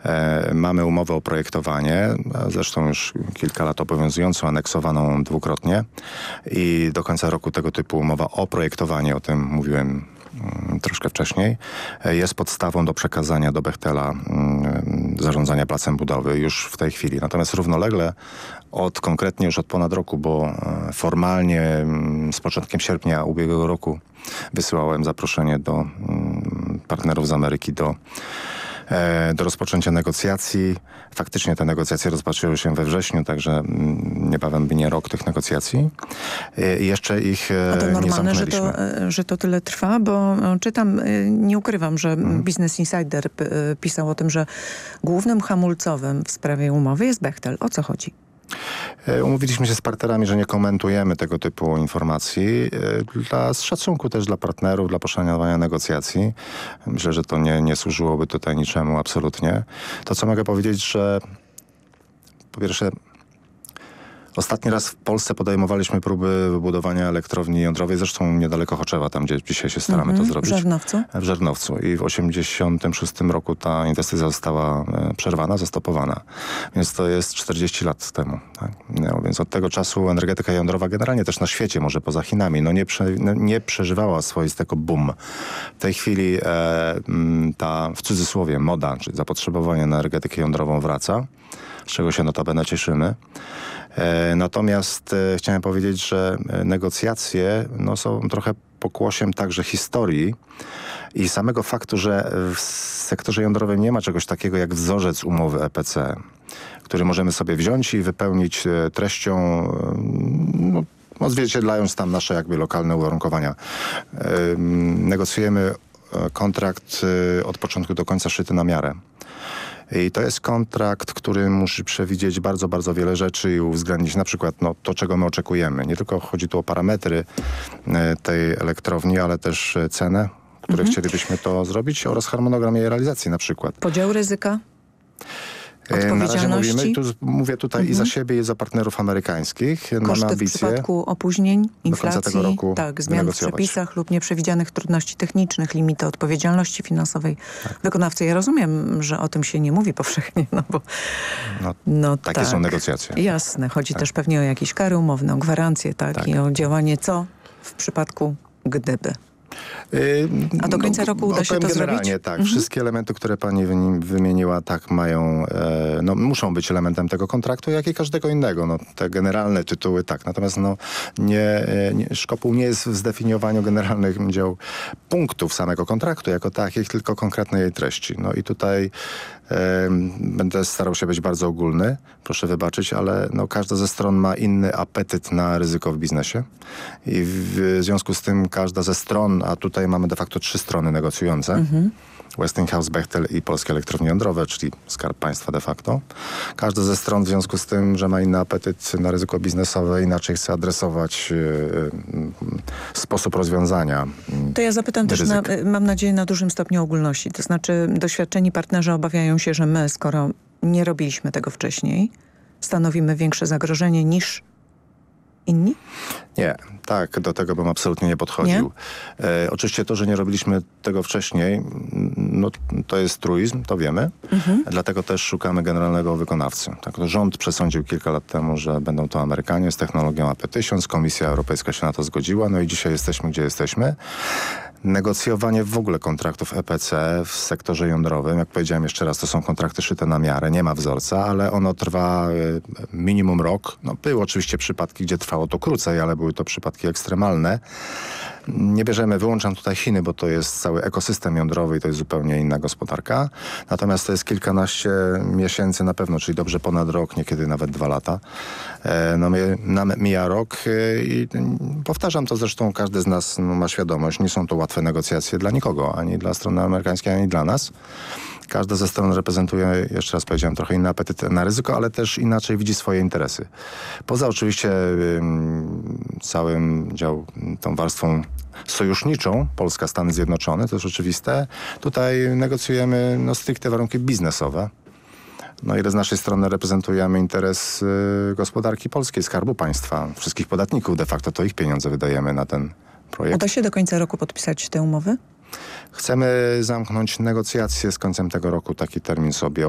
Mamy umowę o projektowanie, zresztą już kilka lat obowiązującą, aneksowaną dwukrotnie i do końca roku tego typu umowa o projektowanie, o tym mówiłem troszkę wcześniej, jest podstawą do przekazania do Bechtela zarządzania placem budowy już w tej chwili. Natomiast równolegle konkretnie już od ponad roku, bo formalnie z początkiem sierpnia ubiegłego roku wysyłałem zaproszenie do partnerów z Ameryki do rozpoczęcia negocjacji. Faktycznie te negocjacje rozpoczęły się we wrześniu, także niebawem minie rok tych negocjacji. I jeszcze ich A to nie normalne, zamknęliśmy. że to tyle trwa? Bo czytam, nie ukrywam, że Business Insider pisał o tym, że głównym hamulcowym w sprawie umowy jest Bechtel. O co chodzi? Umówiliśmy się z partnerami, że nie komentujemy tego typu informacji. Z szacunku też dla partnerów, dla poszanowania negocjacji. Myślę, że to nie służyłoby tutaj niczemu absolutnie. To, co mogę powiedzieć, że po pierwsze ostatni raz w Polsce podejmowaliśmy próby wybudowania elektrowni jądrowej, zresztą niedaleko Choczewa, tam gdzie dzisiaj się staramy to zrobić. W Żarnowcu? W Żarnowcu. I w 1986 roku ta inwestycja została przerwana, zastopowana. Więc to jest 40 lat temu. Tak? No, więc od tego czasu energetyka jądrowa generalnie też na świecie, może poza Chinami, nie przeżywała swoistego boom. W tej chwili ta, w cudzysłowie, moda, czyli zapotrzebowanie na energetykę jądrową wraca, z czego się notabene cieszymy. Natomiast chciałem powiedzieć, że negocjacje są trochę pokłosiem także historii i samego faktu, że w sektorze jądrowym nie ma czegoś takiego jak wzorzec umowy EPC, który możemy sobie wziąć i wypełnić treścią, odzwierciedlając tam nasze jakby lokalne uwarunkowania. Negocjujemy kontrakt od początku do końca szyty na miarę. I to jest kontrakt, który musi przewidzieć bardzo, bardzo wiele rzeczy i uwzględnić na przykład to, czego my oczekujemy. Nie tylko chodzi tu o parametry tej elektrowni, ale też cenę, które chcielibyśmy to zrobić oraz harmonogram jej realizacji na przykład. Podział ryzyka? Na razie mówię tutaj i za siebie, i za partnerów amerykańskich. Koszty Mamy ambicje w przypadku opóźnień, inflacji, do końca tego roku zmian w przepisach lub nieprzewidzianych trudności technicznych, limity odpowiedzialności finansowej wykonawcy. Ja rozumiem, że o tym się nie mówi powszechnie, bo takie są negocjacje. Jasne. Chodzi też pewnie o jakieś kary umowne, o gwarancje, i o działanie w przypadku gdyby. A do końca roku uda się to generalnie zrobić? Tak. Wszystkie elementy, które pani wymieniła, mają, muszą być elementem tego kontraktu, jak i każdego innego. Te generalne tytuły, tak. Natomiast szkopuł nie jest w zdefiniowaniu generalnych punktów samego kontraktu jako takich, tylko konkretnej jej treści. I tutaj będę starał się być bardzo ogólny, proszę wybaczyć, ale każda ze stron ma inny apetyt na ryzyko w biznesie i w związku z tym każda ze stron, a tutaj mamy de facto 3 strony negocjujące, Westinghouse, Bechtel i Polskie Elektrownie Jądrowe, czyli Skarb Państwa de facto. Każda ze stron w związku z tym, że ma inny apetyt na ryzyko biznesowe, inaczej chce adresować sposób rozwiązania. To ja zapytam też, mam nadzieję, na dużym stopniu ogólności. To znaczy doświadczeni partnerzy obawiają się, że my, skoro nie robiliśmy tego wcześniej, stanowimy większe zagrożenie niż inni? Nie, do tego bym absolutnie nie podchodził. Oczywiście to, że nie robiliśmy tego wcześniej, to jest truizm, to wiemy. Dlatego też szukamy generalnego wykonawcy. Rząd przesądził kilka lat temu, że będą to Amerykanie z technologią AP1000. Komisja Europejska się na to zgodziła. I dzisiaj jesteśmy, gdzie jesteśmy. Negocjowanie w ogóle kontraktów EPC w sektorze jądrowym, jak powiedziałem jeszcze raz, to są kontrakty szyte na miarę, nie ma wzorca, ale ono trwa minimum rok. Były oczywiście przypadki, gdzie trwało to krócej, ale były to przypadki ekstremalne. Nie wyłączam tutaj Chiny, bo to jest cały ekosystem jądrowy i to jest zupełnie inna gospodarka. Natomiast to jest kilkanaście miesięcy na pewno, czyli dobrze ponad rok, niekiedy nawet 2 lata. Mija rok i powtarzam to zresztą, każdy z nas ma świadomość, nie są to łatwe negocjacje dla nikogo, ani dla strony amerykańskiej, ani dla nas. Każda ze stron reprezentuje, jeszcze raz powiedziałem, trochę inny apetyt na ryzyko, ale też inaczej widzi swoje interesy. Poza oczywiście tą warstwą sojuszniczą, Polska, Stany Zjednoczone, to jest oczywiste. Tutaj negocjujemy stricte warunki biznesowe. I z naszej strony reprezentujemy interes gospodarki polskiej, Skarbu Państwa, wszystkich podatników. De facto to ich pieniądze wydajemy na ten projekt. Uda się do końca roku podpisać te umowy? Chcemy zamknąć negocjacje z końcem tego roku, taki termin sobie